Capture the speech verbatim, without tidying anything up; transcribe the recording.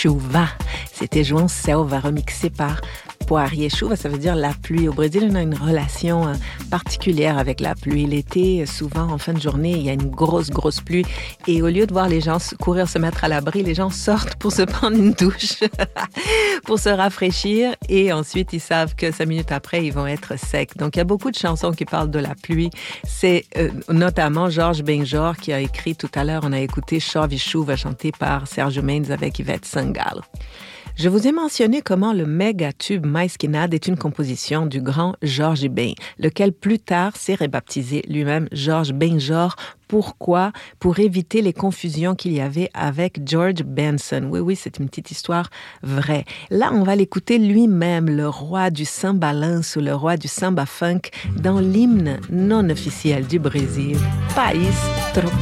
Chuva. C'était João Selva, remixé par Poirier. Chuva, ça veut dire la pluie. Au Brésil, on a une relation euh, particulière avec la pluie. L'été, souvent, en fin de journée, il y a une grosse, grosse pluie. Et au lieu de voir les gens courir se mettre à l'abri, les gens sortent pour se prendre une douche, pour se rafraîchir. Et ensuite, ils savent que cinq minutes après, ils vont être secs. Donc, il y a beaucoup de chansons qui parlent de la pluie. C'est euh, notamment Jorge Benjor qui a écrit tout à l'heure, on a écouté Chove e Chuva chanté par Sergio Mendes avec Ivete Sangalo. Je vous ai mentionné comment le méga tube Mais Que Nada est une composition du grand Jorge Ben, lequel plus tard s'est rebaptisé lui-même Jorge Benjor. Pourquoi? Pour éviter les confusions qu'il y avait avec George Benson. Oui, oui, c'est une petite histoire vraie. Là, on va l'écouter lui-même, le roi du samba lance ou le roi du samba funk, dans l'hymne non officiel du Brésil, País Tropical.